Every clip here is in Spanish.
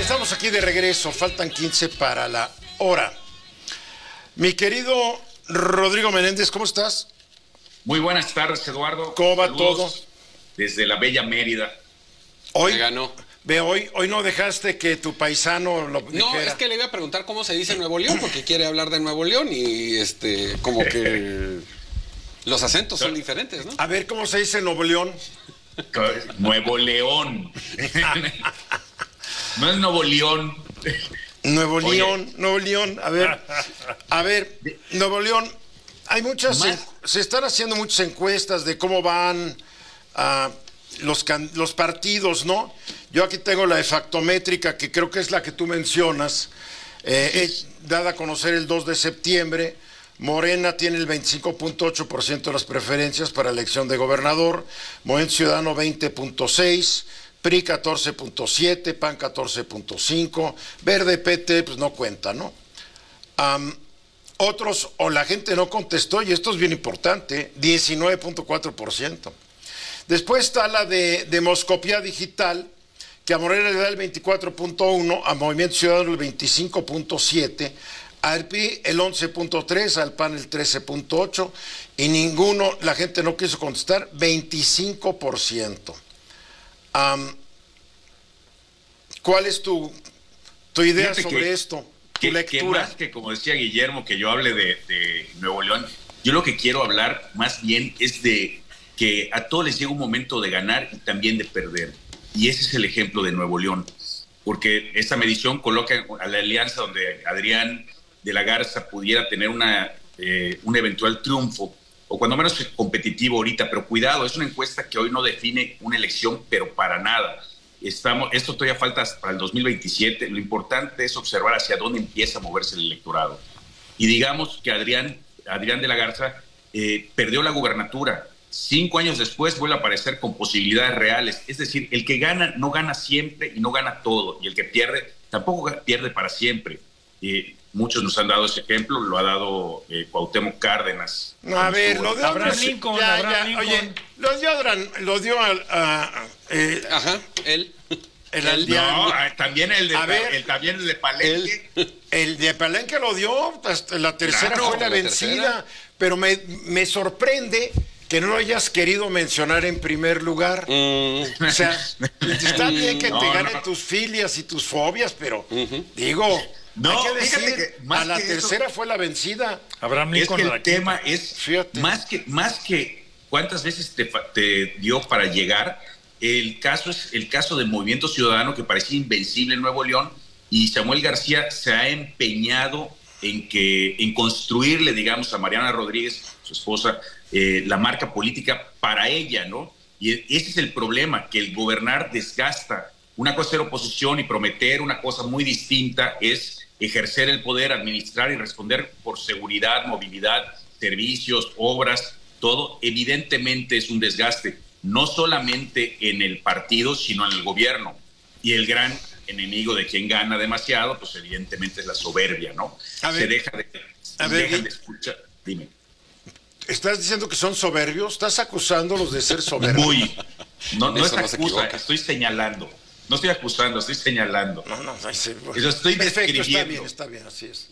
Estamos aquí de regreso, faltan 15 para la hora. Mi querido Rodrigo Menéndez, ¿cómo estás? Muy buenas tardes, Eduardo. ¿Cómo va Saludos todo? Desde la bella Mérida. Hoy ganó. Hoy no dejaste que tu paisano lo dijera. No, es que le iba a preguntar cómo se dice Nuevo León, porque quiere hablar de Nuevo León y como que los acentos son diferentes, ¿no? A ver, ¿cómo se dice Nuevo León? Nuevo León. No es Nuevo León. Nuevo Oye. León, Nuevo León. A ver, Nuevo León. Hay muchas, se están haciendo muchas encuestas de cómo van los partidos, ¿no? Yo aquí tengo la de Factométrica, que creo que es la que tú mencionas, dada a conocer el 2 de septiembre. Morena tiene el 25.8% de las preferencias para elección de gobernador, Movimiento Ciudadano 20.6%, PRI 14.7%, PAN 14.5%, Verde, PT, pues no cuenta, ¿no? Otros, o la gente no contestó, y esto es bien importante, 19.4%. Después está la de Demoscopía Digital, que a Morena le da el 24.1%, a Movimiento Ciudadano el 25.7%, al PRI el 11.3%, al PAN el 13.8%, y ninguno, la gente no quiso contestar, 25%. ¿Cuál es tu idea sobre esto? Tu lectura. Que más que, como decía Guillermo, que yo hable de Nuevo León, yo lo que quiero hablar más bien es de que a todos les llega un momento de ganar y también de perder. Y ese es el ejemplo de Nuevo León. Porque esta medición coloca a la alianza donde Adrián de la Garza pudiera tener un eventual triunfo, o cuando menos competitivo ahorita, pero cuidado, es una encuesta que hoy no define una elección, pero para nada. Esto todavía falta para el 2027, lo importante es observar hacia dónde empieza a moverse el electorado. Y digamos que Adrián de la Garza perdió la gubernatura, 5 años después vuelve a aparecer con posibilidades reales, es decir, el que gana no gana siempre y no gana todo, y el que pierde tampoco pierde para siempre. Muchos nos han dado ese ejemplo, lo ha dado Cuauhtémoc Cárdenas. No, a ver, lo de Abraham Lincoln, Abraham Lincoln. Oye, lo dio Ajá, él. el aldeano. No, también el de Palenque. El de Palenque lo dio, hasta la tercera Claro, fue la la vencida, tercera. pero me sorprende que no lo hayas querido mencionar en primer lugar. O sea, está bien que te ganen tus filias y tus fobias, pero digo, No, hay que fíjate decir, que más a la que eso- tercera fue la vencida. Abraham Es Lincoln que a el la quinta. tema es Fíjate. más que cuántas veces te dio para llegar. El caso del Movimiento Ciudadano, que parecía invencible en Nuevo León, y Samuel García se ha empeñado en construirle, digamos, a Mariana Rodríguez, su esposa, la marca política para ella, ¿no? Y ese es el problema, que el gobernar desgasta. Una cosa es ser oposición y prometer, una cosa muy distinta es ejercer el poder, administrar y responder por seguridad, movilidad, servicios, obras, todo. Evidentemente es un desgaste, no solamente en el partido, sino en el gobierno. Y el gran enemigo de quien gana demasiado, pues evidentemente es la soberbia, ¿no? A ver, Dejan de escuchar. Dime. ¿Estás diciendo que son soberbios? ¿Estás acusándolos de ser soberbios? Muy. No es Eso no se acusa, equivoca. estoy señalando. No estoy acusando, estoy señalando. No, sí, bueno. Eso estoy Perfecto, describiendo. está bien, así es.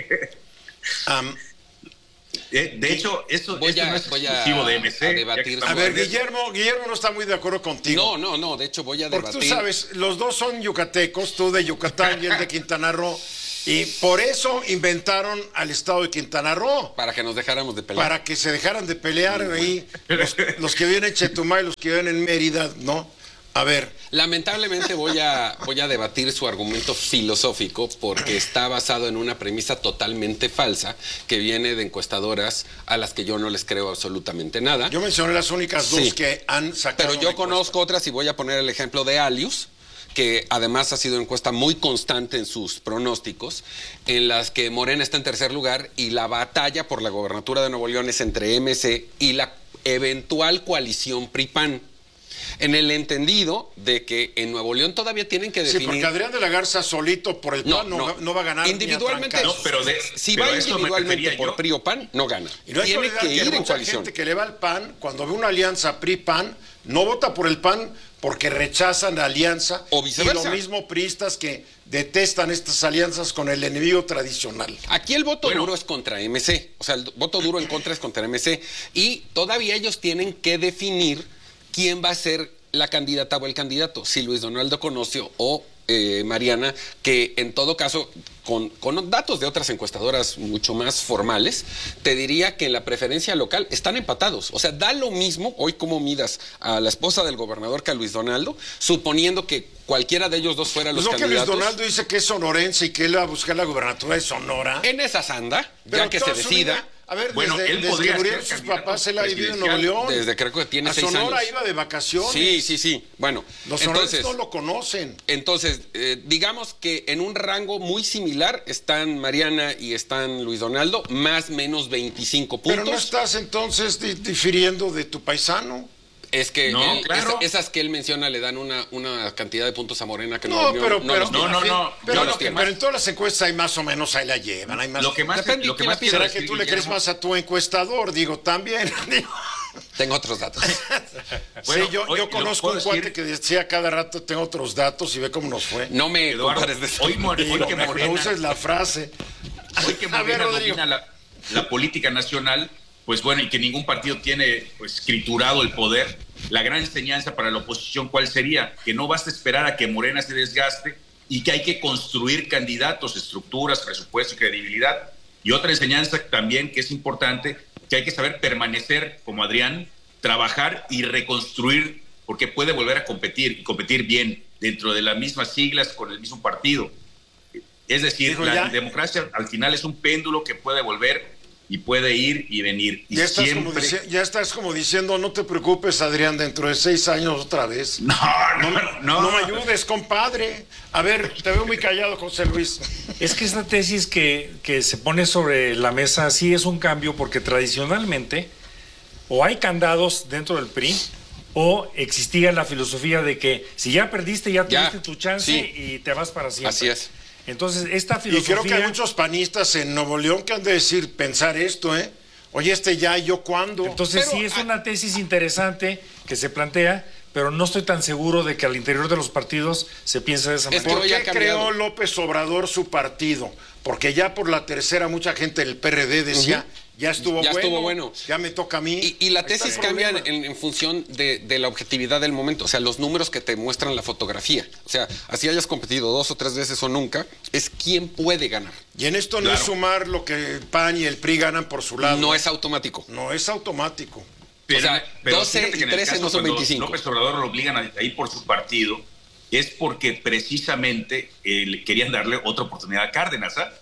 De hecho, esto no es voy a exclusivo de MC. ya que debatir. estamos A ver, en eso. Guillermo no está muy de acuerdo contigo. No, de hecho voy a Porque debatir. tú sabes, los dos son yucatecos, tú de Yucatán y él de Quintana Roo, y por eso inventaron al estado de Quintana Roo, Para que nos dejáramos de pelear. para que se dejaran de pelear ahí los que viven en Chetumal y los que viven en Mérida, ¿no? A ver, Lamentablemente voy a debatir su argumento filosófico porque está basado en una premisa totalmente falsa que viene de encuestadoras a las que yo no les creo absolutamente nada. yo mencioné las únicas dos Sí. que han sacado. Pero yo una conozco otras y voy a poner el ejemplo de Alius, que además ha sido encuesta muy constante en sus pronósticos, en las que Morena está en tercer lugar y la batalla por la gobernatura de Nuevo León es entre MC y la eventual coalición PRI-PAN. En el entendido de que en Nuevo León todavía tienen que definir... Sí, porque Adrián de la Garza solito por el PAN no va a ganar. Individualmente, No, pero si pero va eso me individualmente refería por yo. PRI o PAN, no gana. Y no hay Tiene olvidar que hay ir en mucha coalición. gente que le va al PAN, cuando ve una alianza PRI-PAN, no vota por el PAN porque rechazan la alianza. O viceversa. Y lo mismo priistas que detestan estas alianzas con el enemigo tradicional. Aquí el voto duro es contra MC, o sea, el voto duro en contra es contra MC, y todavía ellos tienen que definir quién va a ser la candidata o el candidato, si Luis Donaldo Colosio o Mariana, que en todo caso, con datos de otras encuestadoras mucho más formales, te diría que en la preferencia local están empatados. O sea, da lo mismo hoy como midas a la esposa del gobernador que a Luis Donaldo, suponiendo que cualquiera de ellos dos fuera los Pues no, candidatos. que Luis Donaldo dice que es sonorense y que él va a buscar la gubernatura de Sonora. En esas anda, Pero ya que se toda su decida. vida, a ver, Bueno, él desde podría que murieron ser sus candidato papás, él ha vivido en Nuevo presidencial. León. Desde creo que tiene a 6 años. Sonora iba de vacaciones. Sí. Bueno, Los sonorenses no lo conocen. Entonces, digamos que en un rango muy similar están Mariana y están Luis Donaldo, más o menos 25 puntos. Pero no estás entonces difiriendo de tu paisano. Es que No, claro. esas que él menciona le dan una cantidad de puntos a Morena que No, no pero los tiene. pero en todas las encuestas hay más o menos, ahí la llevan. Hay más. Lo que más Depende lo que quién más la pida. quiero ¿Será que decir, tú le crees Guillermo, más a tu encuestador? Digo, también. Digo. Tengo otros datos. Bueno, Sí, yo hoy, conozco ¿lo un puedo cuate decir? que decía cada rato, tengo otros datos y ve cómo nos fue. No me Eduardo, compares de eso. hoy que No Morena, uses la frase. hoy que A ver, Morena Rodrigo. domina la política nacional, pues bueno, y que ningún partido tiene pues escriturado el poder, la gran enseñanza para la oposición, ¿cuál sería? Que no basta esperar a que Morena se desgaste y que hay que construir candidatos, estructuras, presupuesto y credibilidad. Y otra enseñanza también que es importante, que hay que saber permanecer como Adrián, trabajar y reconstruir, porque puede volver a competir y competir bien dentro de las mismas siglas con el mismo partido. Es decir, Dijo, la ya. democracia al final es un péndulo que puede volver y puede ir y venir. Y Ya estás como diciendo, no te preocupes, Adrián, dentro de 6 años otra vez. No No me ayudes, compadre. A ver, te veo muy callado, José Luis. Es que esta tesis que se pone sobre la mesa sí es un cambio porque tradicionalmente o hay candados dentro del PRI o existía la filosofía de que si ya perdiste ya tuviste tu chance sí. y te vas para siempre. Así es. Entonces esta Y filosofía... creo que hay muchos panistas en Nuevo León que han de pensar esto, ¿eh? Oye, ya, ¿y yo cuándo? Entonces Pero, sí es una tesis interesante que se plantea, pero no estoy tan seguro de que al interior de los partidos se piense de esa Es manera. que ¿Por hoy ha qué cambiado. creó López Obrador su partido? Porque ya por la tercera mucha gente del PRD decía, ya estuvo bueno, ya me toca a mí. Y la Ahí está tesis el cambia problema. en función de la objetividad del momento, o sea, los números que te muestran la fotografía. O sea, así hayas competido 2 o 3 veces o nunca, es quién puede ganar. Y en esto no es sumar lo que el PAN y el PRI ganan por su lado. No es automático. No es automático. Pero, O sea, 12 fíjate que y en el 13 caso no son cuando 25. López Obrador lo obligan a ir por su partido, es porque precisamente le querían darle otra oportunidad a Cárdenas, ¿ah?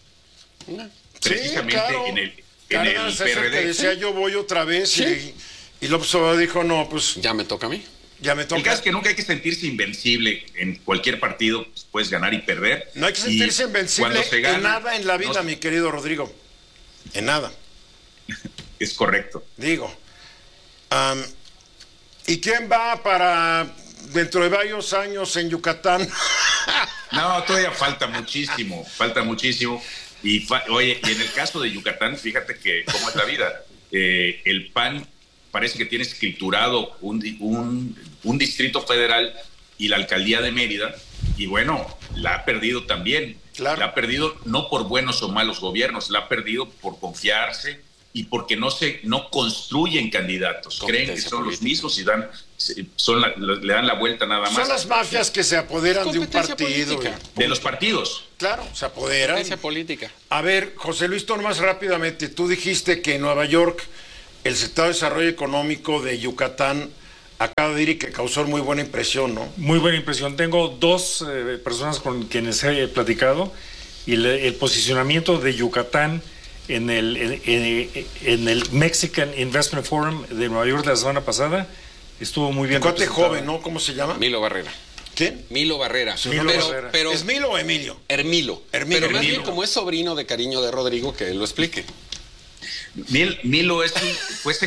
Precisamente claro. en el Cárdenas es el que PRD. decía yo voy otra vez Sí. y López Obrador dijo, no, pues Ya me toca a mí. ya me El toca. caso es que nunca hay que sentirse invencible en cualquier partido, pues, puedes ganar y perder. No hay que sentirse Y invencible cuando se gana, en nada en la vida, no- mi querido Rodrigo. En nada, Es correcto. digo. ¿Y quién va para dentro de varios años en Yucatán? No, todavía falta muchísimo. Y oye, y en el caso de Yucatán, fíjate que cómo es la vida. El PAN parece que tiene escriturado un distrito federal y la alcaldía de Mérida, y bueno, la ha perdido también. Claro. La ha perdido no por buenos o malos gobiernos, la ha perdido por confiarse y porque no construyen candidatos. Creen que Competencia son los política. mismos y le dan la vuelta nada más. Son las mafias que se apoderan de un Competencia partido. política. De los partidos. Claro, se apoderan. Competencia política. A ver, José Luis, tú más rápidamente, tú dijiste que en Nueva York el sector de desarrollo económico de Yucatán acaba de ir y que causó muy buena impresión, ¿no? Muy buena impresión. Tengo 2 personas con quienes he platicado y el posicionamiento de Yucatán en el Mexican Investment Forum de Nueva York la semana pasada estuvo muy bien. Un cuate representado. joven, ¿no? ¿Cómo se llama? Milo Barrera. ¿Quién? Milo Barrera. Milo Barrera. Pero ¿Es Milo o Emilio? Hermilo. Hermilo. Pero más bien Hermilo. como es sobrino de cariño de Rodrigo, que él lo explique. Milo fue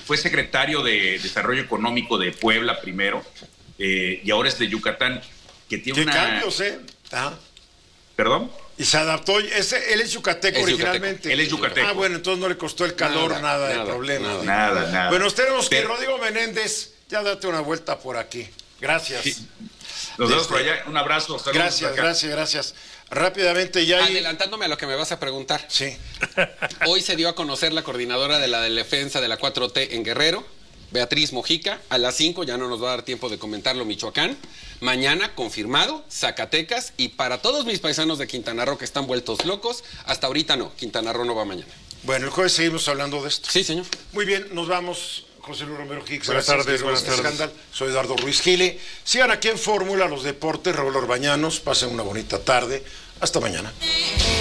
fue secretario de Desarrollo Económico de Puebla primero, y ahora es de Yucatán, que tiene ¿Qué una... cambios, Ah. ¿Perdón? Y se adaptó. Él es yucateco Es originalmente. Él es yucateco. Ah, bueno, entonces no le costó el calor nada de problema. Nada. Bueno, nos tenemos que ir. Pero- Rodrigo Menéndez, ya date una vuelta por aquí. Gracias. Sí. Nos vemos por allá. Un abrazo. Saludos por acá. Gracias. Rápidamente ya. Adelantándome a lo que me vas a preguntar. Sí. Hoy se dio a conocer la coordinadora de la defensa de la 4T en Guerrero, Beatriz Mojica, a las 5, ya no nos va a dar tiempo de comentarlo, Michoacán. Mañana, confirmado, Zacatecas, y para todos mis paisanos de Quintana Roo que están vueltos locos, hasta ahorita no, Quintana Roo no va mañana. Bueno, el jueves seguimos hablando de esto. Sí, señor. Muy bien, nos vamos. José Luis Romero Hicks. Buenas tardes, buenas tardes. Escándalo. Soy Eduardo Ruiz Gili. Sigan aquí en Fórmula los deportes. Raúl Orbañanos. Pasen una bonita tarde. Hasta mañana.